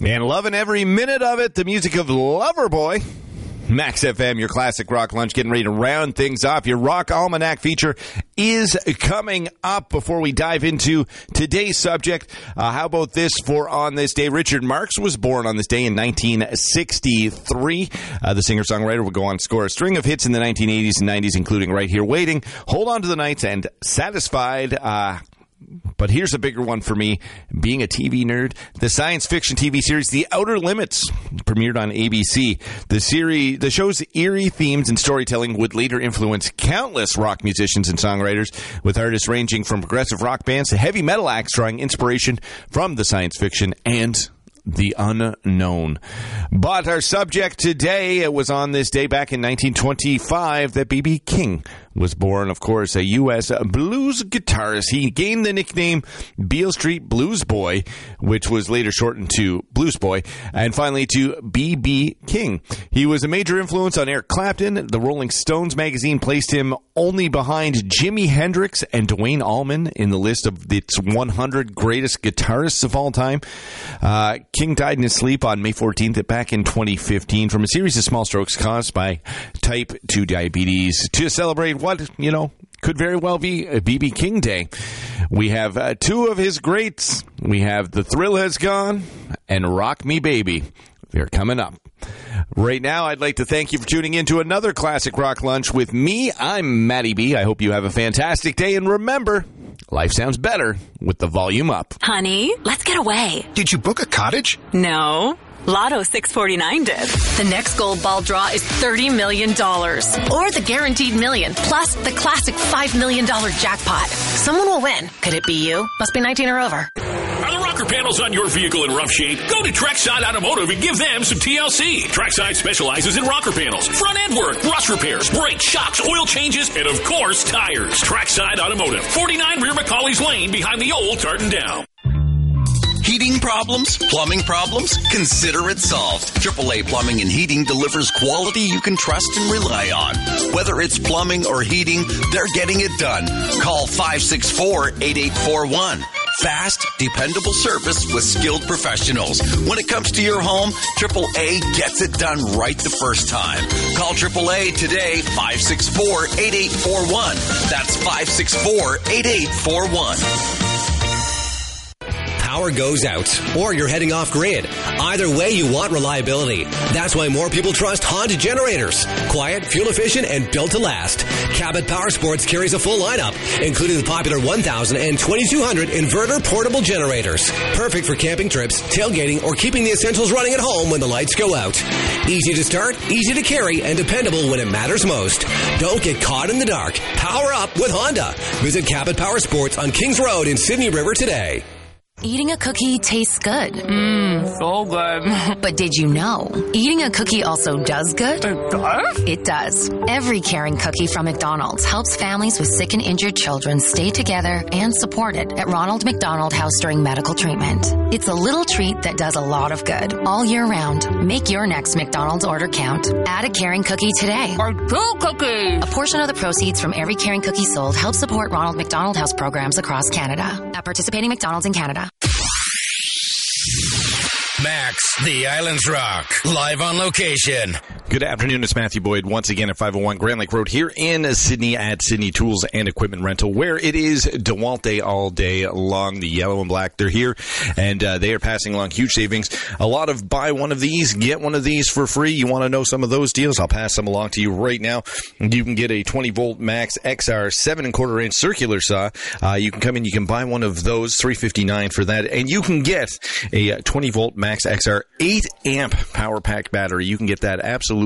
And loving every minute of it, the music of Loverboy. Max FM, your classic rock lunch, getting ready to round things off. Your Rock Almanac feature is coming up. Before we dive into today's subject, how about this for On This Day? Richard Marx was born on this day in 1963. The singer-songwriter would go on to score a string of hits in the 1980s and 90s, including Right Here Waiting, Hold On to the Night, and Satisfied. But here's a bigger one for me, being a TV nerd. The science fiction TV series The Outer Limits premiered on ABC. The show's eerie themes and storytelling would later influence countless rock musicians and songwriters, with artists ranging from progressive rock bands to heavy metal acts drawing inspiration from the science fiction and the unknown. But our subject today, it was on this day back in 1925 that B.B. King was born, of course, a U.S. blues guitarist. He gained the nickname Beale Street Blues Boy, which was later shortened to Blues Boy, and finally to B.B. King. He was a major influence on Eric Clapton. The Rolling Stones magazine placed him only behind Jimi Hendrix and Duane Allman in the list of its 100 greatest guitarists of all time. King died in his sleep on May 14th back in 2015 from a series of small strokes caused by type 2 diabetes. To celebrate what, could very well be a B.B. King Day, we have two of his greats. We have The Thrill Has Gone and Rock Me Baby. They're coming up. Right now, I'd like to thank you for tuning in to another Classic Rock Lunch with me. I'm Matty B. I hope you have a fantastic day. And remember, life sounds better with the volume up. Honey, let's get away. Did you book a cottage? No. Lotto 649 did. The next gold ball draw is $30 million. Or the guaranteed million, plus the classic $5 million jackpot. Someone will win. Could it be you? Must be 19 or over. Are the rocker panels on your vehicle in rough shape? Go to Trackside Automotive and give them some TLC. Trackside specializes in rocker panels, front end work, rust repairs, brakes, shocks, oil changes, and of course, tires. Trackside Automotive, 49 Rear McCauley's Lane behind the old Tartan Down. Heating problems? Plumbing problems? Consider it solved. AAA Plumbing and Heating delivers quality you can trust and rely on. Whether it's plumbing or heating, they're getting it done. Call 564-8841. Fast, dependable service with skilled professionals. When it comes to your home, AAA gets it done right the first time. Call AAA today, 564-8841. That's 564-8841. Power goes out, or you're heading off grid. Either way, you want reliability. That's why more people trust Honda generators. Quiet, fuel efficient, and built to last. Cabot Power Sports carries a full lineup, including the popular 1000 and 2200 inverter portable generators. Perfect for camping trips, tailgating, or keeping the essentials running at home when the lights go out. Easy to start, easy to carry, and dependable when it matters most. Don't get caught in the dark. Power up with Honda. Visit Cabot Power Sports on Kings Road in Sydney River today. Eating a cookie tastes good. So good. But did you know, eating a cookie also does good? It does? It does. Every caring cookie from McDonald's helps families with sick and injured children stay together and supported at Ronald McDonald House during medical treatment. It's a little treat that does a lot of good all year round. Make your next McDonald's order count. Add a caring cookie today. Or 2 cookies. A portion of the proceeds from every caring cookie sold helps support Ronald McDonald House programs across Canada. At participating McDonald's in Canada. Max, the Islands Rock, live on location. Good afternoon, it's Matthew Boyd once again at 501 Grand Lake Road here in Sydney at Sydney Tools and Equipment Rental, where it is DeWalt Day all day long. The yellow and black, they're here, and they are passing along huge savings. A lot of buy one of these, get one of these for free. You want to know some of those deals? I'll pass them along to you right now. You can get a 20-volt Max XR 7¼ circular saw. You can come in, you can buy one of those, $359 for that, and you can get a 20-volt Max XR 8-amp power pack battery. You can get that absolutely